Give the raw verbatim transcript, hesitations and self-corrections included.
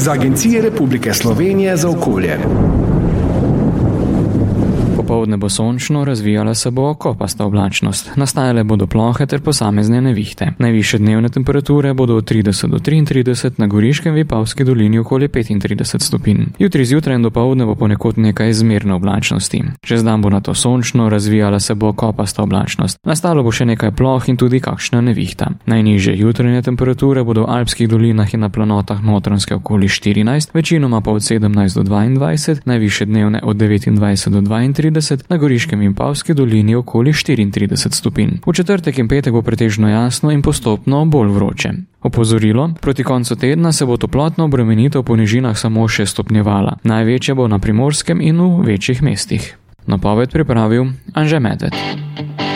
iz Agencije Republike Slovenije za okolje. Popoldne bo sončno, razvijala se bo kopasta oblačnost. Nastajale bodo plohe ter posamezne nevihte. Najvišje dnevne temperature bodo od trideset do triintrideset, na Goriškem, Vipavski dolini okoli petintrideset stopinj. Jutri zjutraj in dopoldne bo ponekod nekaj zmerne oblačnosti. Čez dan bo nato sončno, razvijala se bo kopasta oblačnost. Nastalo bo še nekaj ploh in tudi kakšna nevihta. Najnižje jutranje temperature bodo v alpskih dolinah in na planotah Notranjske okoli štirinajst, večinoma pa od sedemnajst do dvaindvajset, najvišje dnevne od devetindvajset do dvaintrideset, na Goriškem in Vipavski dolini okoli štiriintrideset stopinj. V četrtek in petek bo pretežno jasno in postopno bolj vroče. Opozorilo: proti koncu tedna se bo toplotna obremenitev po nižinah samo še stopnjevala. Največja bo na Primorskem in v večjih mestih. Napoved pripravil Anže Medved.